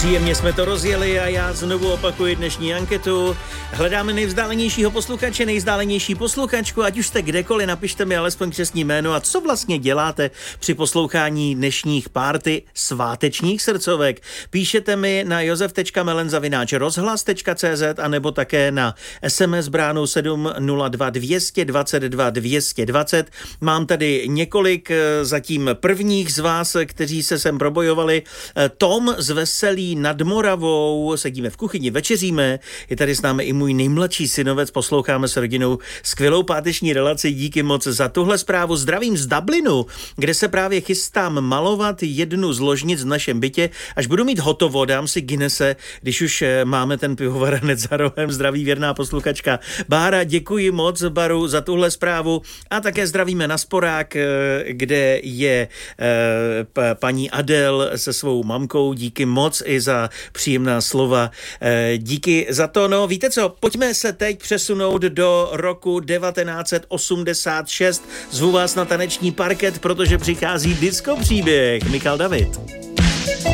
Příjemně jsme to rozjeli a já znovu opakuji dnešní anketu. Hledáme nejvzdálenějšího posluchače, nejvzdálenější posluchačku, ať už jste kdekoliv, napište mi alespoň křestní jméno a co vlastně děláte při poslouchání dnešních párty svátečních srdcovek. Píšete mi na josef.melen@rozhlas.cz a nebo také na SMS bránu 702 222 220. Mám tady několik zatím prvních z vás, kteří se sem probojovali. Tom z Veselí nad Moravou, sedíme v kuchyni, večeříme, je tady s námi i můj nejmladší synovec, posloucháme s rodinou skvělou páteční relaci, díky moc za tuhle zprávu. Zdravím z Dublinu, kde se právě chystám malovat jednu z ložnic v našem bytě, až budu mít hotovo, dám si Guinnesse, když už máme ten pivovar hned za rohem. Zdraví věrná posluchačka Bára, děkuji moc Baru za tuhle zprávu a také zdravíme na Sporák, kde je paní Adel se svou mamkou, díky moc i za příjemná slova. Díky za to. No, víte co, pojďme se teď přesunout do roku 1986. Zvu vás na taneční parket, protože přichází disco příběh. Michal David.